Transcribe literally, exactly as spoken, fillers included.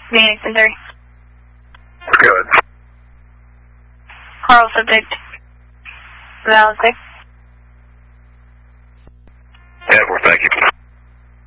Phoenix Center. Good. Carl subject. Valid six. Edward, thank you.